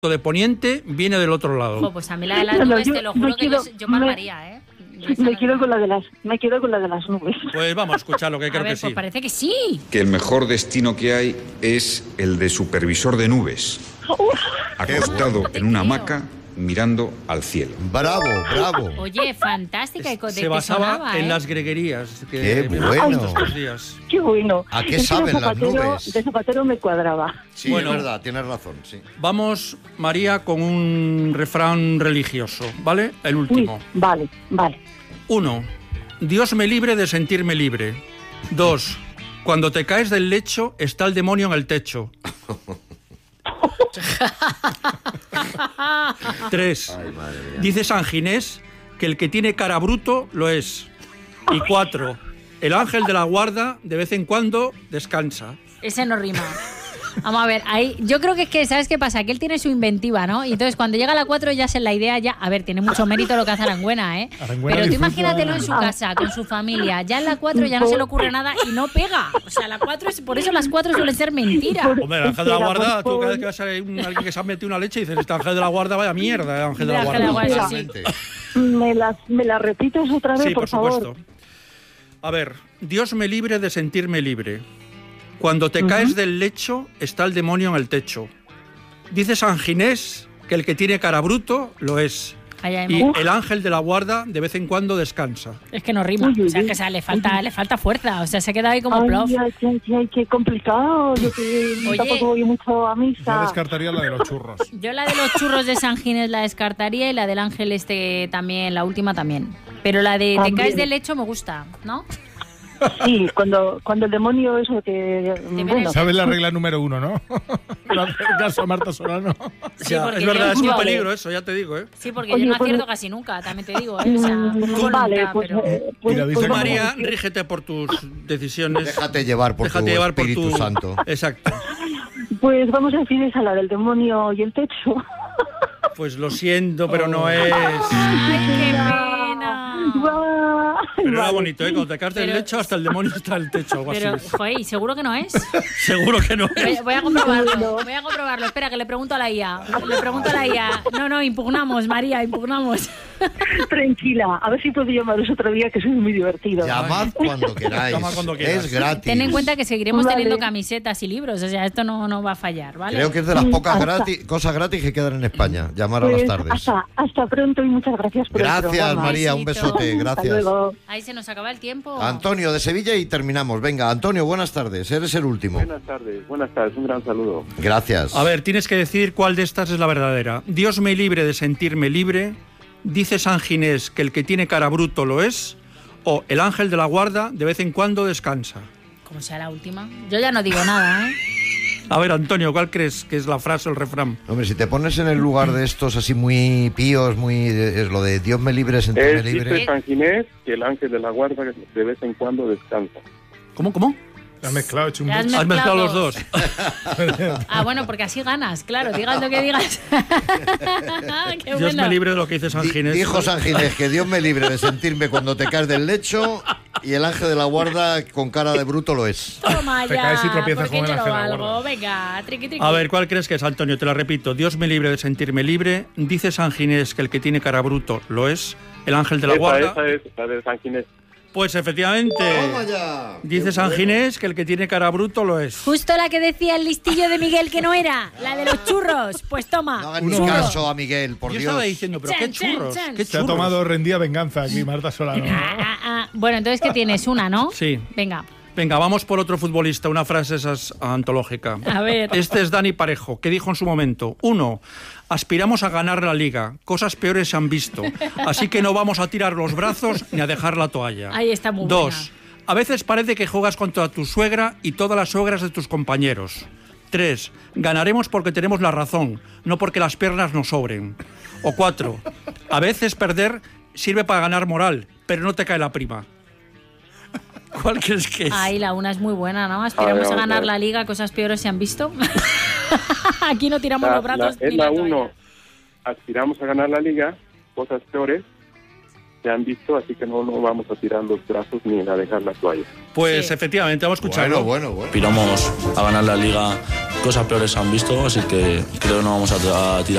de poniente viene del otro lado. Pues a mí la de las nubes, te lo juro que yo palmaría, ¿eh? Me quedo con la de las nubes. Pues vamos a escuchar lo que creo que sí. Pues parece que sí. Que el mejor destino que hay es el de supervisor de nubes, acostado en una hamaca mirando al cielo. Bravo, bravo. Oye, fantástica. Se basaba en las greguerías. Qué bueno. Estos días. Qué bueno. ¿A qué saben las nubes? De Zapatero me cuadraba. Sí, bueno, es verdad, tienes razón, sí. Vamos, María, con un refrán religioso, ¿vale? El último. Vale. 1. Dios me libre de sentirme libre. 2. Cuando te caes del lecho, está el demonio en el techo. 3. Dice San Ginés que el que tiene cara bruto lo es. Y 4. El ángel de la guarda de vez en cuando descansa. Ese no rima. Vamos a ver, ahí yo creo que es que, ¿sabes qué pasa? Que él tiene su inventiva, ¿no? Y entonces cuando llega a la 4 ya se la idea ya... A ver, tiene mucho mérito lo que hace Arangüena, ¿eh? Pero tú imagínatelo en su casa, con su familia. Ya en la 4 ya no se le ocurre nada y no pega. O sea, la 4 es... Por eso las 4 suelen ser mentira. Hombre, el ángel de la guarda, tú cada vez que vas a ver alguien que se ha metido una leche dices, este ángel de la guarda, vaya mierda, el ángel de la guarda. Sí. ¿Me la repites otra vez, por favor? Sí, por supuesto. A ver, Dios me libre de sentirme libre. Cuando te caes del lecho, está el demonio en el techo. Dice San Ginés que el que tiene cara bruto lo es. Y el ángel de la guarda de vez en cuando descansa. Es que no rima. O sea, que le falta fuerza. O sea, se queda ahí como plof. Ay, qué complicado. Yo que tampoco voy mucho a misa. Yo descartaría la de los churros. Yo la de los churros de San Ginés la descartaría y la del ángel también, la última también. Pero la de te caes del lecho me gusta, ¿no? Sí, cuando el demonio es lo que... Bueno. ¿Sabes la regla número 1, no? No hacer caso a Marta Solano. Sí, es verdad, es un peligro eso, ya te digo, ¿eh? Sí, porque yo no acierto casi nunca, también te digo, ¿eh? O sea, vale, pues María, rígete por tus decisiones. Déjate llevar por tu Espíritu Santo. Exacto. Pues vamos a decir esa, la del demonio y el techo. Pues lo siento, pero no es... ¡Ay, qué pena! Pero era bonito, ¿eh? Cuando te caes del lecho, hasta el demonio está en el techo, algo pero, así. Joder, ¿seguro que no es? Seguro que no es. Voy a comprobarlo. Espera, que le pregunto a la IA. No, impugnamos, María, impugnamos. Tranquila, a ver si puedo llamaros otro día, que soy muy divertido. Llamad cuando queráis. Es gratis. Ten en cuenta que seguiremos teniendo camisetas y libros, o sea, esto no va a fallar, ¿vale? Creo que es de las pocas cosas gratis que quedan en España. Llamar a las tardes. Hasta pronto y muchas gracias por el programa. Gracias, María, un besote, gracias. Ahí se nos acaba el tiempo. Antonio, de Sevilla, y terminamos. Venga, Antonio, buenas tardes, eres el último. Buenas tardes, un gran saludo. Gracias. A ver, tienes que decir cuál de estas es la verdadera. Dios me libre de sentirme libre, dice San Ginés que el que tiene cara bruto lo es, o el ángel de la guarda de vez en cuando descansa. Como sea la última. Yo ya no digo nada, ¿eh? A ver, Antonio, ¿cuál crees que es la frase o el refrán? Hombre, si te pones en el lugar de estos así muy píos, es lo de Dios me libre, sentirme libre. Dice San Ginés que el ángel de la guarda de vez en cuando descansa. ¿Cómo? Has mezclado, chumbo. Has mezclado los dos. Bueno, porque así ganas, claro, digas lo que digas. Qué Dios me libre de lo que dice San Ginés. Dijo San Ginés que Dios me libre de sentirme cuando te caes del lecho, y el ángel de la guarda con cara de bruto lo es. Toma ya, te caes y tropiezas con el ángel de la guarda. Venga, triqui. A ver, ¿cuál crees que es, Antonio? Te la repito. Dios me libre de sentirme libre, dice San Ginés que el que tiene cara bruto lo es, el ángel de la guarda... Esa es la de San Ginés. Pues efectivamente, dice San Ginés que el que tiene cara bruto lo es. Justo la que decía el listillo de Miguel que no era, la de los churros. Pues toma. No hagan ni caso a Miguel, por Dios. Yo estaba diciendo, pero qué churros. Se ha tomado rendida venganza aquí, Marta Solano. Bueno, entonces, ¿qué tienes? ¿Una, no? Sí. Venga, vamos por otro futbolista, una frase esas antológica. A ver. Este es Dani Parejo, que dijo en su momento: 1. Aspiramos a ganar la Liga. Cosas peores se han visto. Así que no vamos a tirar los brazos ni a dejar la toalla. Ahí está muy 2. buena. A veces parece que juegas contra tu suegra y todas las suegras de tus compañeros. 3. Ganaremos porque tenemos la razón, no porque las piernas nos sobren. O 4. A veces perder sirve para ganar moral, pero no te cae la prima. ¿Cuál crees que es? Ahí la una es muy buena, ¿no? Aspiramos a ganar la Liga, cosas peores se han visto. Aquí no tiramos los brazos. Es la 1. Aspiramos a ganar la Liga, cosas peores se han visto, así que no vamos a tirar los brazos ni a dejar la toalla. Pues Sí. efectivamente, vamos a escucharlo. Bueno. Aspiramos a ganar la Liga, cosas peores se han visto, así que creo que no vamos a tirar